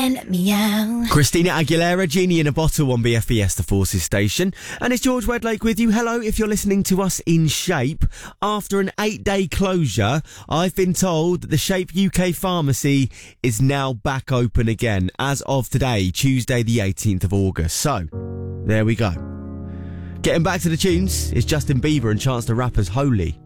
and meow. Christina Aguilera, Genie in a Bottle on BFBS, the Forces station. And it's George Wedlake with you. Hello, if you're listening to us in Shape. After an 8-day closure, I've been told that the Shape UK pharmacy is now back open again as of today, Tuesday the 18th of August. So, there we go. Getting back to the tunes, it's Justin Bieber and Chance the Rapper's Holy.